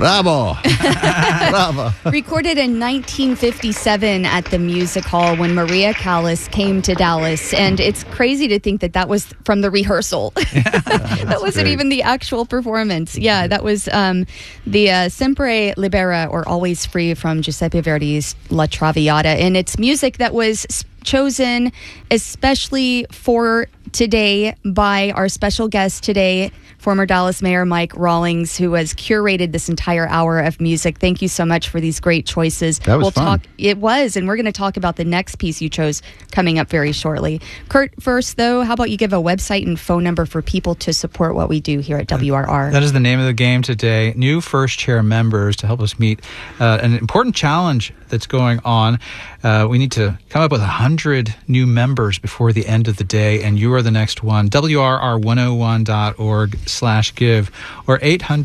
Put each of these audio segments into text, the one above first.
Bravo. Bravo. Recorded in 1957 at the Music Hall when Maria Callas came to Dallas. And it's crazy to think that was from the rehearsal. That wasn't even the actual performance. Yeah, that was the Sempre Libera, or Always Free, from Giuseppe Verdi's La Traviata. And it's music that was chosen especially for today by our special guest today, former Dallas Mayor Mike Rawlings, who has curated this entire hour of music. Thank you so much for these great choices. That was fun. It was, and we're going to talk about the next piece you chose coming up very shortly. Kurt, first though, how about you give a website and phone number for people to support what we do here at WRR? That is the name of the game today. New First Chair members to help us meet an important challenge that's going on. We need to come up with 100 new members before the end of the day, and you are the next one. WRR101.org/give or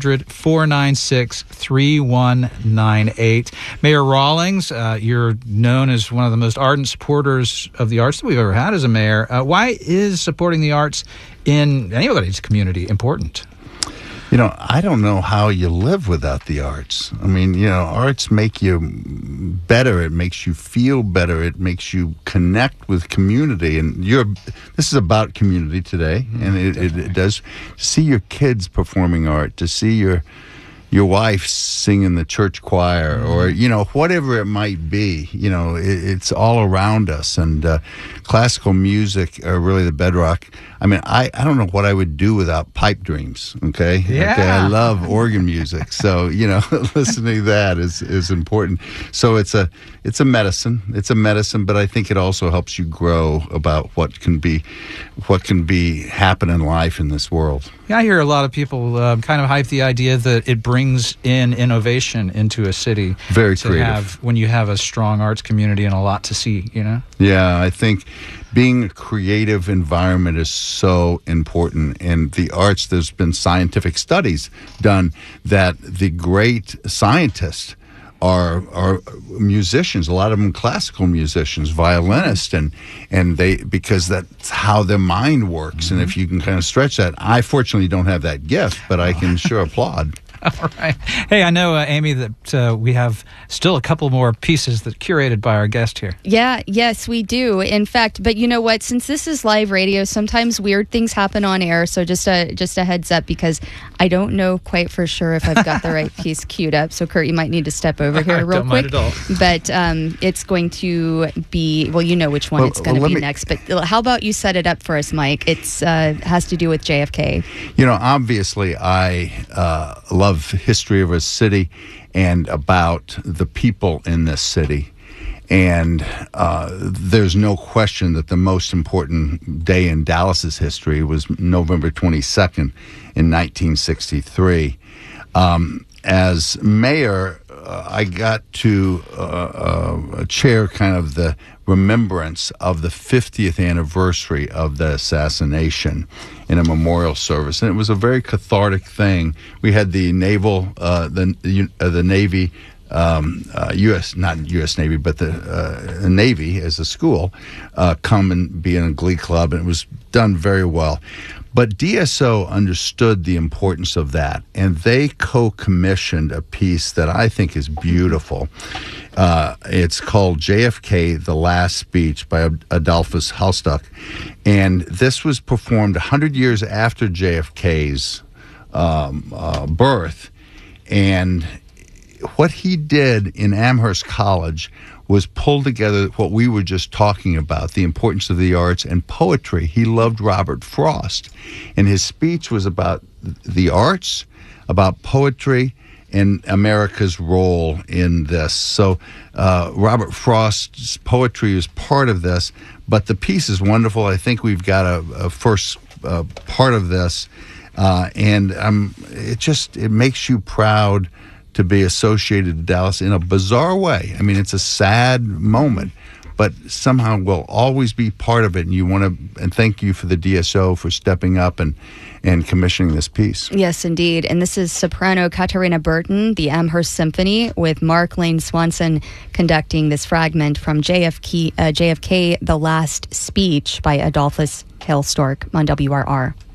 800-496-3198. Mayor Rawlings, you're known as one of the most ardent supporters of the arts that we've ever had as a mayor. Why is supporting the arts in anybody's community important? You know, I don't know how you live without the arts. I mean, you know, arts make you better. It makes you feel better. It makes you connect with community. And this is about community today. And it does. To see your kids performing art, to see your wife sing in the church choir, or, you know, whatever it might be, you know, it's all around us. And classical music are really the bedrock. I mean, I don't know what I would do without pipe dreams, okay? Yeah. Okay, I love organ music. So, you know, listening to that is important. So it's a medicine. It's a medicine, but I think it also helps you grow about what can be happen in life in this world. Yeah, I hear a lot of people kind of hype the idea that it brings in innovation into a city. Very creative. When you have a strong arts community and a lot to see, you know? Yeah, I think being a creative environment is so important. And the arts, there's been scientific studies done that the great scientists are musicians, a lot of them classical musicians, violinists, and they, because that's how their mind works. Mm-hmm. And if you can kind of stretch that, I fortunately don't have that gift, but I can sure applaud. All right. Hey, I know, Amy, that we have still a couple more pieces that curated by our guest here. Yeah, yes, we do. In fact, but you know what? Since this is live radio, sometimes weird things happen on air. So just a heads up, because I don't know quite for sure if I've got the right piece queued up. So, Kurt, you might need to step over here real quick. Don't mind at all. But it's going to be, well, you know which one it's going to be next. But how about you set it up for us, Mike? It's has to do with JFK. You know, obviously, I love history of a city and about the people in this city. And there's no question that the most important day in Dallas's history was November 22nd in 1963. As mayor, I got to chair kind of the remembrance of the 50th anniversary of the assassination in a memorial service, and it was a very cathartic thing. We had the naval, the Navy, U.S. not U.S. Navy, but the Navy as a school come and be in a glee club, and it was done very well. But DSO understood the importance of that, and they co-commissioned a piece that I think is beautiful. It's called JFK, The Last Speech by Adolphus Hallstuck. And this was performed 100 years after JFK's birth. And what he did in Amherst College was pull together what we were just talking about, the importance of the arts and poetry. He loved Robert Frost, and his speech was about the arts, about poetry, and America's role in this. So Robert Frost's poetry is part of this, but the piece is wonderful. I think we've got a first part of this, and it makes you proud to be associated to Dallas in a bizarre way. I mean, it's a sad moment, but somehow we'll always be part of it. And thank you for the DSO for stepping up and commissioning this piece. Yes, indeed. And this is soprano Katarina Burton, the Amherst Symphony, with Mark Lane Swanson conducting this fragment from JFK, The Last Speech by Adolphus Hallstuck on WRR.